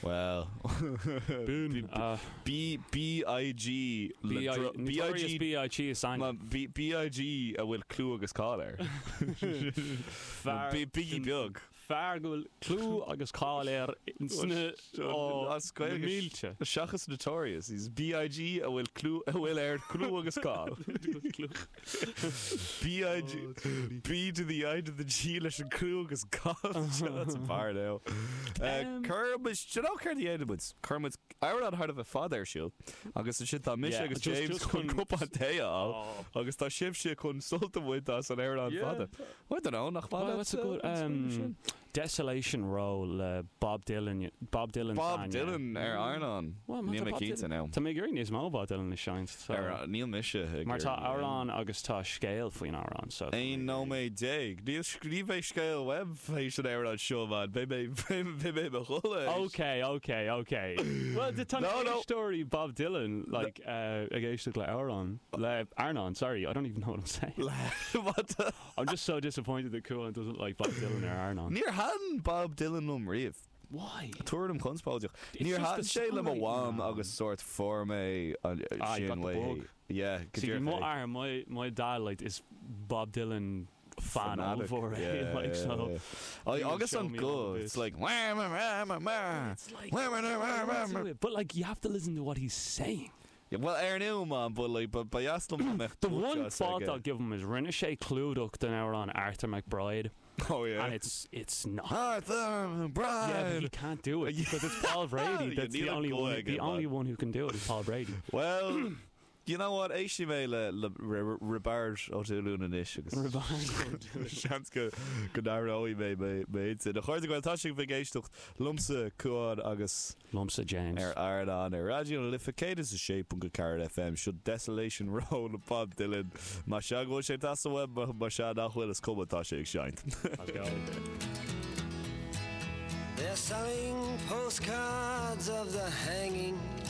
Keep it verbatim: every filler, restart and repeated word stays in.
Well, Boon. uh, B B I G B I G B I G is sang. B B I G a bhfuil clú agus cáir. Biggie Bug. Fear go bhfuil clú agus cáil ar sna ó mílte. Seachas notorious. He's B I G a bhfuil clú a bhfuil ar clú agus cáil. B I G B to the I to the G leis an clú agus cáil. That's a bar now. Kermit, do you know Kermit Edwards? Kermit's Ireland heart of a father show. Agus the shit that Mish agus James kun cup on Taya. Agus that ship she consulted with us on Ireland father. I don't know. Nach well, that's a good um, Desolation Roll. Uh, Bob Dylan. Bob Dylan. Bob fan, Dylan. Yeah. Er Ireland. Well, Neil McKeita now. To me, you're in his mobile Dylan is shines. So. Er Neil Misha. Marta Ireland agus tá scale for Ireland. So. Ain't no me dig. Neil skrive scale web. He should Ireland show man. Baby, baby, baby, baby. Okay, okay, okay. Well, the ton no, no. story Bob Dylan like uh against like Ireland. Like Ireland. Sorry, I don't even know what I'm saying. What? I'm just so disappointed that Coolin doesn't like Bob Dylan or Ireland. Near han Bob Dylan um riff. Why? Tour them conspaldiach. Near han sé le one agus sort form a shin way. Yeah, see my my my dad like is Bob Dylan fan over it. Yeah, like yeah, so. Yeah. I August on good. It's like it's like but like you have to listen to what he's saying. Yeah, well, er new man, but like, but by Aston, the one thought I'll give him is Rinne Cluduck than our on Arthur McBride. Oh yeah, and it's it's not Arthur McBride. Yeah, but he can't do it because it's Paul Brady. That's the only one. Again, the man. only one who can do it is Paul Brady. Well. You know what? Eishi me le le rebarge o te luna nish. Rebarge. Chance go go dar oi me me me. The chords go touching vigeistocht lumse kuad agus lumse James. Er Ireland er radio lificate is a shape on Carrot F M should Desolation Roll the Bob Dylan. Ma sha go she tas web ma sha nach will is come ta shake shine. Let's go. They're selling postcards of the hanging